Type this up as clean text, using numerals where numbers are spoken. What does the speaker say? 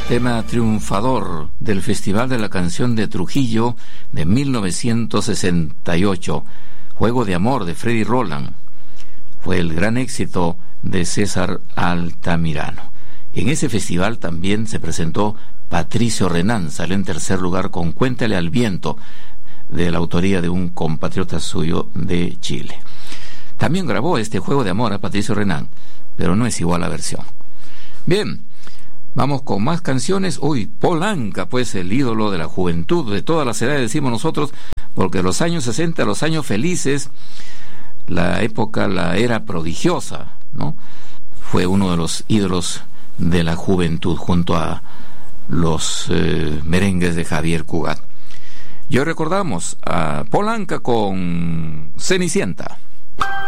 Tema triunfador del Festival de la Canción de Trujillo de 1968, Juego de Amor de Freddy Roland. Fue el gran éxito de César Altamirano. En ese festival también se presentó Patricio Renán, salió en tercer lugar con Cuéntale al Viento, de la autoría de un compatriota suyo de Chile. También grabó este Juego de Amor a Patricio Renán, pero no es igual la versión. Bien, vamos con más canciones. Uy, Paul Anka, pues el ídolo de la juventud, de todas las edades, decimos nosotros, porque los años 60, los años felices, la época, la era prodigiosa, ¿no? Fue uno de los ídolos de la juventud, junto a los merengues de Javier Cugat. Y hoy recordamos a Paul Anka con Cenicienta.